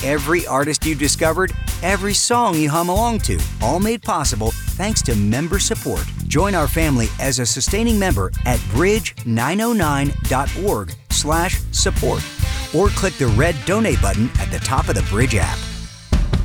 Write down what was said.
every artist you discovered, every song you hum along to, all made possible thanks to member support. Join our family as a sustaining member at bridge909.org/support or click the red donate button at the top of the Bridge app.